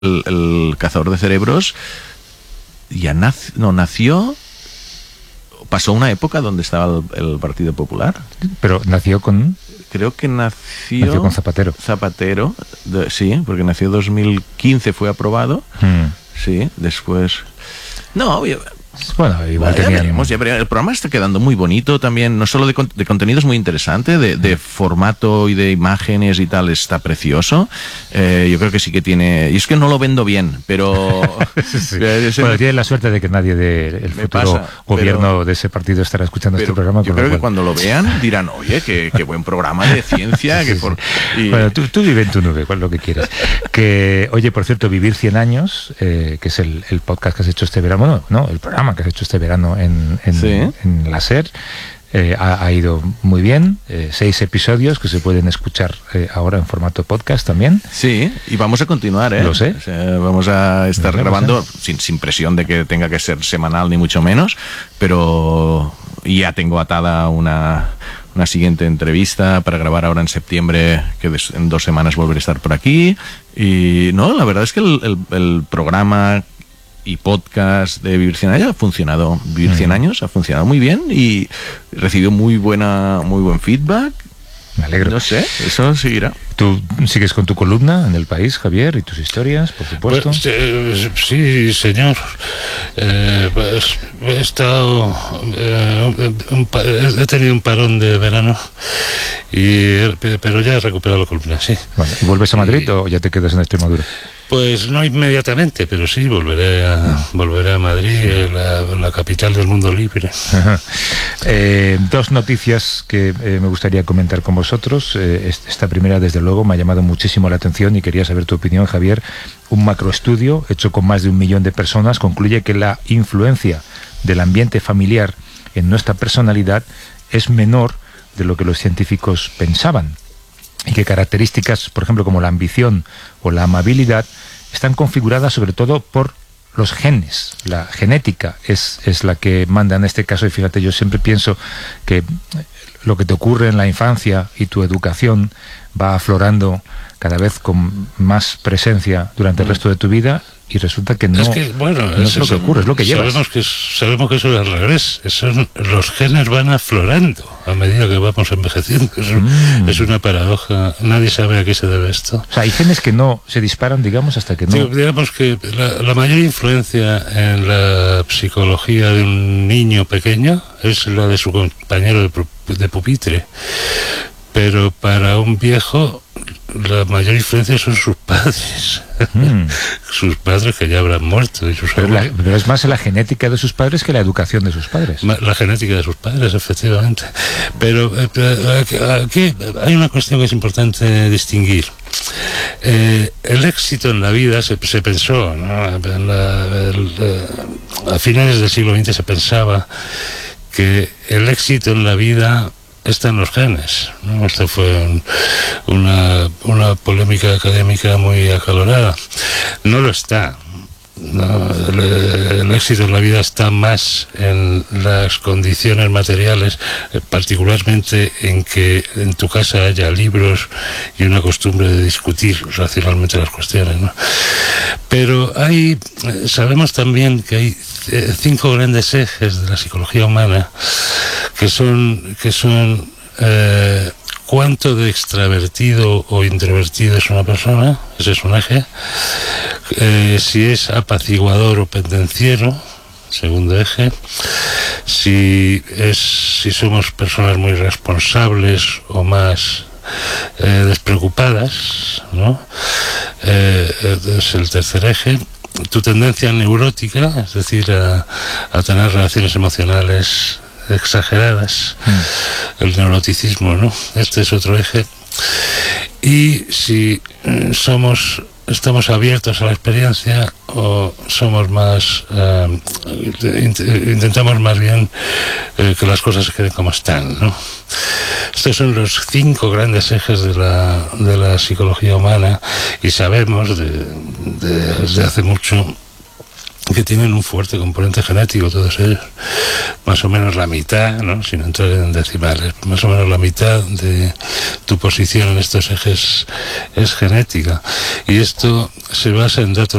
el Cazador de Cerebros ya nació, pasó una época donde estaba el Partido Popular. Pero nació con... Creo que nació con Zapatero. Sí, porque nació 2015, fue aprobado. Sí, después... No, bueno, igual ya veremos. El programa está quedando muy bonito también, no solo de contenidos muy interesante, de formato y de imágenes y tal, está precioso. Yo creo que sí que tiene... Y es que no lo vendo bien, pero... sí. Bueno, tiene la suerte de que nadie del futuro gobierno de ese partido estará escuchando este programa. Yo creo que cuando lo vean dirán, oye, qué buen programa de ciencia. Sí. Bueno, tú vive en tu nube, lo que quieras. Oye, por cierto, Vivir 100 años, que es el podcast que has hecho este verano, no, el programa que has hecho este verano en la SER, ha ido muy bien. 6 episodios que se pueden escuchar ahora en formato podcast también. Sí, y vamos a continuar, Lo sé. O sea, vamos a estar grabando sin presión de que tenga que ser semanal ni mucho menos, pero ya tengo atada una siguiente entrevista para grabar ahora en septiembre, que en 2 semanas volveré a estar por aquí. Y no, la verdad es que el programa y podcast de Vivir 100 años ha funcionado. Vivir 100 años ha funcionado muy bien y recibió muy buen feedback. Me alegro. No sé, eso seguirá. ¿Tú sigues con tu columna en El País, Javier, y tus historias, por supuesto? Pues, sí, señor. Pues he estado... he tenido un parón de verano, pero ya he recuperado la columna, sí. Bueno, ¿y vuelves a Madrid o ya te quedas en Extremadura? Pues no inmediatamente, pero sí, volveré a Madrid, la capital del mundo libre. 2 noticias que me gustaría comentar con vosotros. Esta primera, desde luego, me ha llamado muchísimo la atención y quería saber tu opinión, Javier. Un macroestudio hecho con más de 1 millón de personas concluye que la influencia del ambiente familiar en nuestra personalidad es menor de lo que los científicos pensaban, y que características, por ejemplo, como la ambición o la amabilidad, están configuradas sobre todo por los genes. La genética es la que manda en este caso, y fíjate, yo siempre pienso que lo que te ocurre en la infancia y tu educación va aflorando cada vez con más presencia durante el resto de tu vida, y resulta que no es, lo que ocurre, es lo que llevas. Sabemos que eso es al revés. Los genes van aflorando a medida que vamos envejeciendo. Es una paradoja. Nadie sabe a qué se debe esto. O sea, hay genes que no se disparan, digamos, hasta que no... Sí, digamos que la mayor influencia en la psicología de un niño pequeño es la de su compañero de pupitre. Pero para un viejo la mayor influencia son sus padres. Sus padres que ya habrán muerto. Y pero es más la genética de sus padres que la educación de sus padres. La genética de sus padres, efectivamente. Pero aquí hay una cuestión que es importante distinguir. El éxito en la vida se pensó, ¿no? A finales del siglo XX se pensaba que el éxito en la vida está en los genes, ¿no? Esto fue una polémica académica muy acalorada. No lo está. No, el éxito en la vida está más en las condiciones materiales, particularmente en que en tu casa haya libros y una costumbre de discutir racionalmente las cuestiones, ¿no? Pero sabemos también que hay 5 grandes ejes de la psicología humana que son cuánto de extravertido o introvertido es una persona, ese es un eje. Si es apaciguador o pendenciero, segundo eje. Si somos personas muy responsables o más despreocupadas, ¿no? Es el tercer eje. Tu tendencia neurótica, es decir, a tener relaciones emocionales exageradas, el neuroticismo, ¿no? Este es otro eje. Y si estamos abiertos a la experiencia o somos más intentamos más bien que las cosas se queden como están, ¿no? Estos son los 5 grandes ejes de la psicología humana, y sabemos desde hace mucho que tienen un fuerte componente genético, todos ellos. Más o menos la mitad, ¿no?, sin entrar en decimales, más o menos la mitad de tu posición en estos ejes es genética. Y esto se basa en datos